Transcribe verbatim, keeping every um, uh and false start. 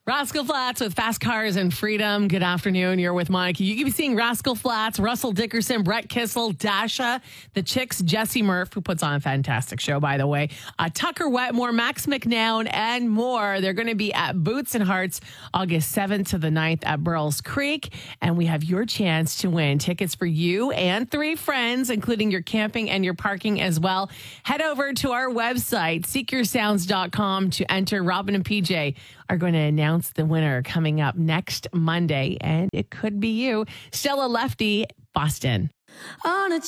Rascal Flatts with Fast Cars and Freedom. Good afternoon. You're with Mike. You can be seeing Rascal Flatts, Russell Dickerson, Brett Kissel, Dasha, the Chicks, Jesse Murph, who puts on a fantastic show, by the way, uh, Tucker Wetmore, Max McNown, and more. They're going to be at Boots and Hearts August seventh to the ninth at Burles Creek. And we have your chance to win tickets for you and three friends, including your camping and your parking as well. Head over to our website, seek your sounds dot com, to enter. Robin and P J are going to announce the winner coming up next Monday, and it could be you. Stella Lefty, Boston. On a